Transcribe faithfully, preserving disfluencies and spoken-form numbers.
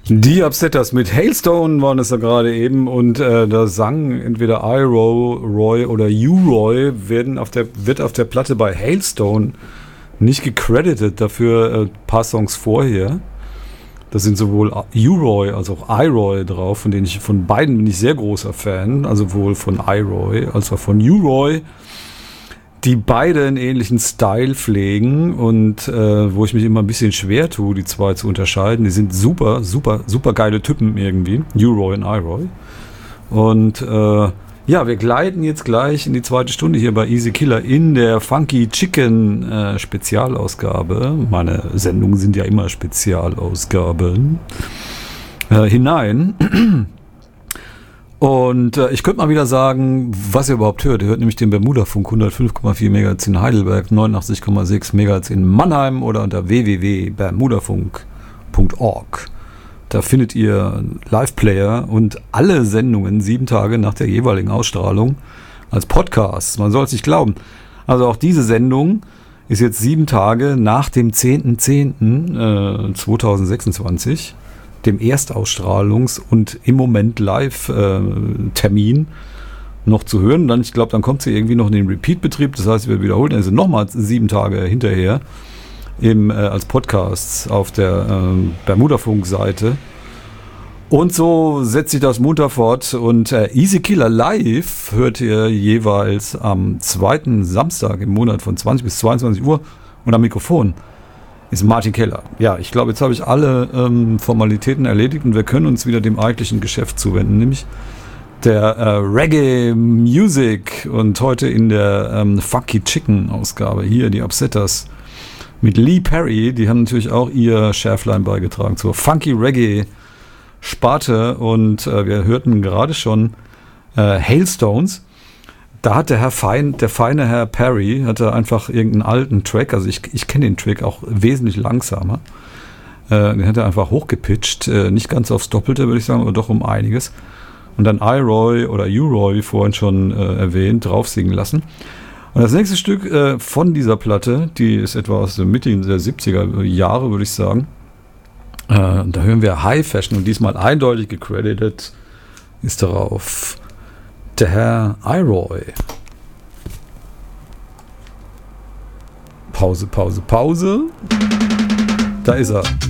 Die Upsetters mit Hailstone waren es ja gerade eben und äh, da sang entweder I-Roy Roy oder U-Roy werden auf der, wird auf der Platte bei Hailstone nicht gecredited, dafür ein äh, paar Songs vorher. Da sind sowohl U-Roy als auch I-Roy drauf, von denen ich von beiden bin ich sehr großer Fan, also sowohl von I-Roy als auch von U-Roy, die beide einen ähnlichen Style pflegen und äh, wo ich mich immer ein bisschen schwer tue, die zwei zu unterscheiden. Die sind super, super, super geile Typen irgendwie, U-Roy und I-Roy. Und äh, ja, wir gleiten jetzt gleich in die zweite Stunde hier bei Easy Killer in der Funky Chicken äh, Spezialausgabe. Meine Sendungen sind ja immer Spezialausgaben. Äh, hinein. Und äh, ich könnte mal wieder sagen, was ihr überhaupt hört. Ihr hört nämlich den Bermuda-Funk hundertfünf Komma vier Megahertz in Heidelberg, neunundachtzig Komma sechs Megahertz in Mannheim oder unter w w w punkt bermudafunk punkt org. Da findet ihr Live-Player und alle Sendungen sieben Tage nach der jeweiligen Ausstrahlung als Podcast. Man soll es nicht glauben. Also auch diese Sendung ist jetzt sieben Tage nach dem zehnten zehnten zweitausendsechsundzwanzig, dem Erstausstrahlungs- und im Moment Live-Termin äh, noch zu hören. Dann, ich glaube, dann kommt sie irgendwie noch in den Repeat-Betrieb. Das heißt, wir wiederholen also nochmal sieben Tage hinterher im, äh, als Podcasts auf der äh, Bermuda-Funk-Seite. Und so setzt sich das munter fort. Und äh, Easy Killer Live hört ihr jeweils am zweiten Samstag im Monat von zwanzig bis zweiundzwanzig Uhr. Und am Mikrofon ist Martin Keller. Ja, ich glaube, jetzt habe ich alle ähm, Formalitäten erledigt und wir können uns wieder dem eigentlichen Geschäft zuwenden, nämlich der äh, Reggae Music und heute in der ähm, Funky Chicken Ausgabe hier die Upsetters mit Lee Perry, die haben natürlich auch ihr Schärflein beigetragen zur Funky Reggae Sparte und äh, wir hörten gerade schon äh, Hailstones. Da hat der Herr Fein, der feine Herr Perry, hatte einfach irgendeinen alten Track, also ich, ich kenne den Track auch wesentlich langsamer. Äh, den hat er einfach hochgepitcht, äh, nicht ganz aufs Doppelte, würde ich sagen, aber doch um einiges. Und dann I-Roy oder U-Roy, wie vorhin schon äh, erwähnt, draufsingen lassen. Und das nächste Stück äh, von dieser Platte, die ist etwa aus der Mitte der siebziger Jahre, würde ich sagen. Äh, da hören wir High Fashion und diesmal eindeutig gecredited ist darauf der Herr I-Roy. Pause, Pause, Pause. Da ist er.